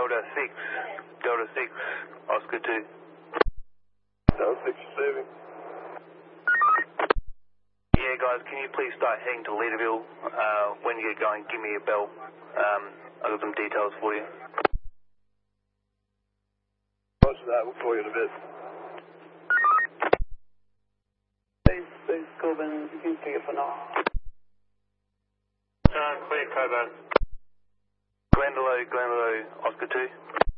Delta 6, Oscar 2. Delta 6 receiving. Yeah, guys, can you please start heading to Leaderville? When you get going, give me a bell. I've got some details for you. Roger that, we'll call you in a bit. Please, Corbin, you can take it for now. Clear, Coburn. Glendalough, Oscar 2.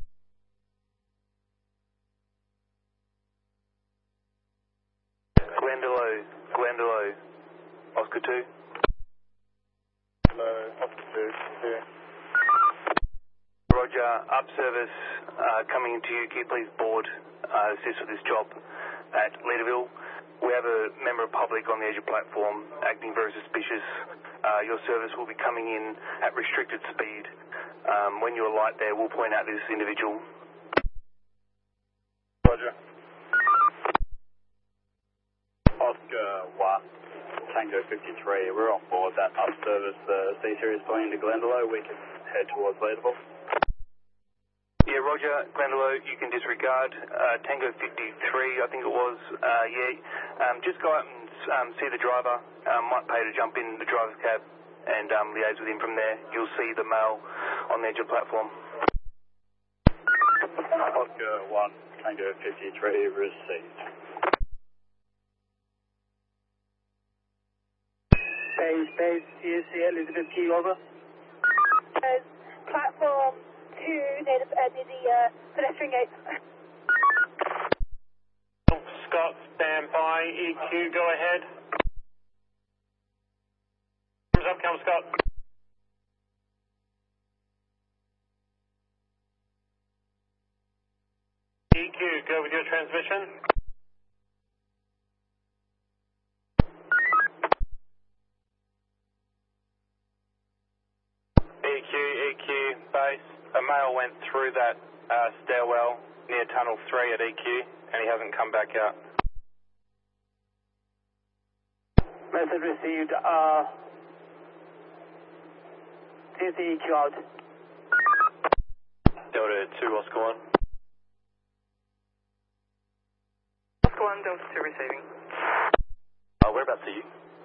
Glendalough, Oscar 2. Hello, Oscar 2, here. Roger, up service coming into you. Can you please board assist with this job at Leaderville? We have a member of public on the edge of platform acting very suspicious. Your service will be coming in at restricted speed. When you alight there, we'll point out this individual. Roger. Oscar 1, Tango 53, we're on board that up service C-Series plane to Glendalough. We can head towards Leaderville. Yeah, Roger, Glendalough, you can disregard. Tango 53, I think it was. Just go out and see the driver. Might pay to jump in the driver's cab and liaise with him from there. You'll see the male on the edge of platform. Oscar 1, Tango 53, received. Base, CSC, Elizabeth Key, over. Platform 2 near the pedestrian gate. Scott, stand by. EQ, go ahead. Thumbs up, come Scott. EQ, go with your transmission. EQ, base. A male went through that stairwell near tunnel 3 at EQ and he hasn't come back out. Message received, CSC EQ out. Delta 2, Oscar 1. Oscar 1, Delta 2 receiving. Whereabouts are you?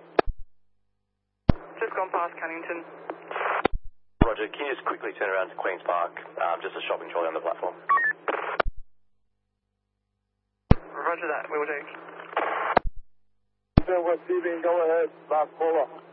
Just gone past Cannington. Roger, can you just quickly turn around to Queen's Park? Just a shopping trolley on the platform. Roger that, we will do. Receiving, go ahead, last caller.